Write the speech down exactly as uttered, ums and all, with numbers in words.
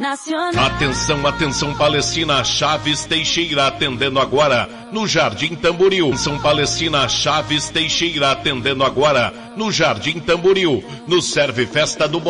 nacional. Atenção, atenção, Palestina, Chaves Teixeira atendendo agora no Jardim Tamboril. São Palestina, Chaves Teixeira atendendo agora no Jardim Tamboril. No Serve Festa do